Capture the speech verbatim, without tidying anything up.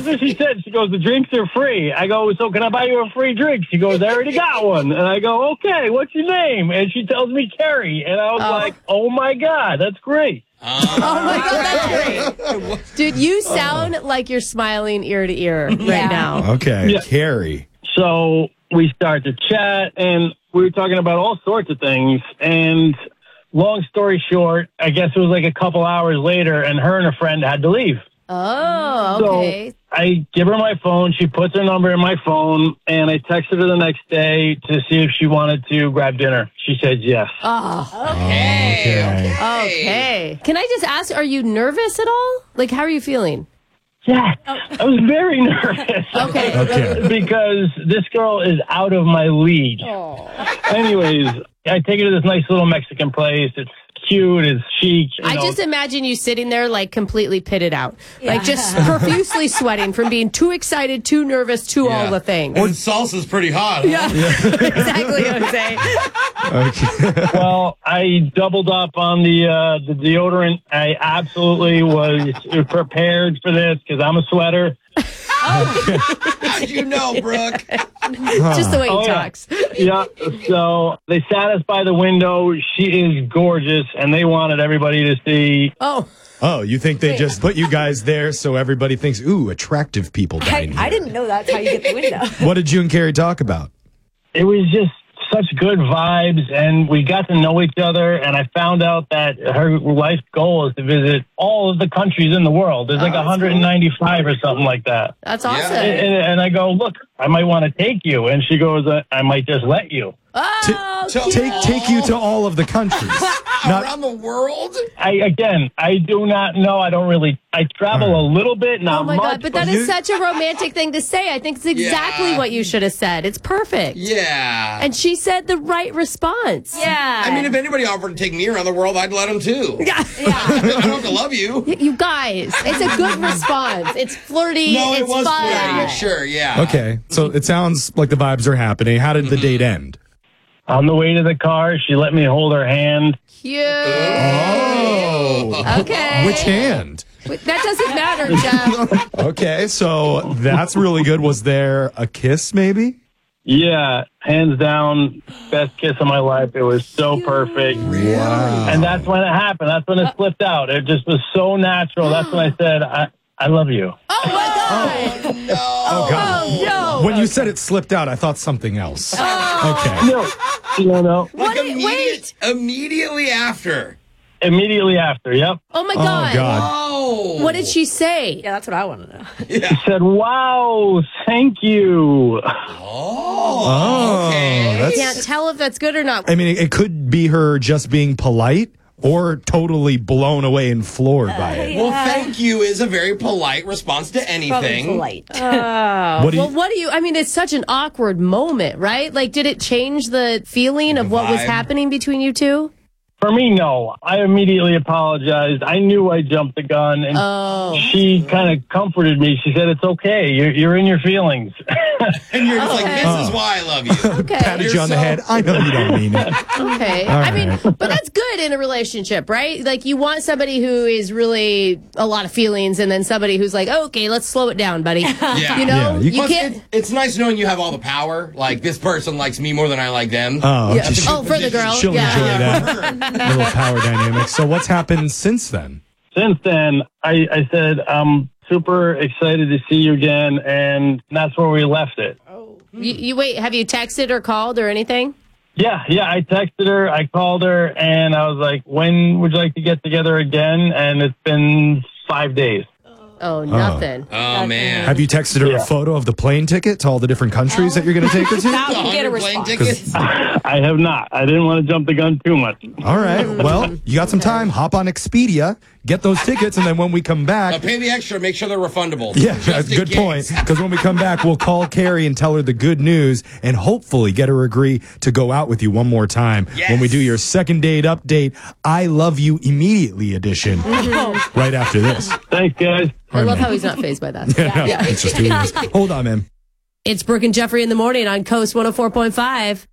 That's what she said. She goes, the drinks are free. I go, so can I buy you a free drink? She goes, I already got one. And I go, okay, what's your name? And she tells me Carrie. And I was oh. like, oh, my God, that's great. Uh, oh, my God, that's great. Dude, you sound uh. like you're smiling ear to ear right yeah. now. Okay, yeah. Carrie. So we start to chat, and we were talking about all sorts of things. And long story short, I guess it was like a couple hours later, and her and a friend had to leave. Oh, okay. So I give her my phone. She puts her number in my phone, and I texted her the next day to see if she wanted to grab dinner. She said yes. Oh, okay. Okay. Okay. okay. Can I just ask, are you nervous at all? Like, how are you feeling? Yeah, I was very nervous. Okay. okay. Because this girl is out of my league. Aww. Anyways, I take her to this nice little Mexican place. It's cute, it's chic. I know. Just imagine you sitting there like completely pitted out. Yeah. Like just profusely sweating from being too excited, too nervous, too yeah. all the things. And salsa's pretty hot. Huh? Yeah, yeah. Exactly, Jose. Okay. Well, I doubled up on the, uh, the deodorant. I absolutely was prepared for this because I'm a sweater. How'd you know, Brooke? Just the way he oh, talks. Yeah. yeah. So they sat us by the window. She is gorgeous, and they wanted everybody to see. Oh. Oh, you think they just put you guys there so everybody thinks, ooh, attractive people dining I, I didn't know that's how you get the window. What did you and Carrie talk about? It was just such good vibes, and we got to know each other, and I found out that her life goal is to visit all of the countries in the world. There's oh, like one hundred ninety-five cool. or something like that. That's awesome. Yeah. And, and I go, look, I might want to take you. And she goes, I might just let you. Oh, T- take take you to all of the countries. Not, around the world? I again, I do not know. I don't really. I travel right. a little bit, not Oh my much, God! But that is such a romantic thing to say. I think it's exactly yeah. what you should have said. It's perfect. Yeah. And she said the right response. Yeah. I mean, if anybody offered to take me around the world, I'd let them too. Yeah. yeah. I don't have to love you. You guys, it's a good response. It's flirty. No, it it's was fun. flirty. Sure, yeah. Okay, so it sounds like the vibes are happening. How did the mm-hmm. date end? On the way to the car, she let me hold her hand. Cute. Oh. Okay. Which hand? That doesn't matter, Jeff. Okay, so that's really good. Was there a kiss, maybe? Yeah, hands down, best kiss of my life. It was so perfect. Wow. And that's when it happened. That's when it slipped out. It just was so natural. That's when I said, I, I love you. Oh, my God. Oh, no. Oh, God. Oh, no. When you said it slipped out, I thought something else. Oh. Okay. No, no, no. What? Like Wait. Immediately after. Immediately after, yep. Oh, my God. Oh, God. Oh. What did she say? Yeah, that's what I want to know. Yeah. She said, wow, thank you. Oh. Oh, okay. I can't tell if that's good or not. I mean, it could be her just being polite or totally blown away and floored by it. Well, thank you is a very polite response to anything. Probably polite. Oh. What do you- well, what do you, I mean, it's such an awkward moment, right? Like, did it change the feeling of The what was vibe. happening between you two? For me, no. I immediately apologized. I knew I jumped the gun, and Oh. she kind of comforted me. She said, it's okay. You're, you're in your feelings. And you're just Okay. like, this is why I love you. Okay. Patted you You're on the so- head. I know you don't mean it. Okay. All I mean, right. but that's good in a relationship, right? Like, you want somebody who is really a lot of feelings and then somebody who's like, oh, okay, let's slow it down, buddy. Yeah. You know? Yeah, you- you Plus, can't. it- it's nice knowing you have all the power. Like, this person likes me more than I like them. Oh, Yeah. she- Oh, for the girl. she'll yeah. enjoy that. Little power dynamic. So what's happened since then? Since then, I, I said, I'm super excited to see you again, and that's where we left it. You, you wait, have you texted or called or anything? Yeah, yeah, I texted her, I called her, and I was like, when would you like to get together again? And it's been five days. Oh, nothing. Oh, man. Have you texted her Yeah. a photo of the plane ticket to all the different countries that you're going to take her to? Now you get a one hundred plane response. tickets? I have not. I didn't want to jump the gun too much. All right. Well, you got some time. Hop on Expedia, get those tickets, and then when we come Uh, back. pay the extra. Make sure they're refundable. Yeah, Just that's a in good case. point. Because when we come back, we'll call Carrie and tell her the good news and hopefully get her agree to go out with you one more time Yes. when we do your second date update, I Love You Immediately edition, right after this. Thanks, guys. I love how he's not fazed by that. Yeah, no, it's just who it is. Hold on, man. It's Brooke and Jeffrey in the morning on Coast one oh four point five.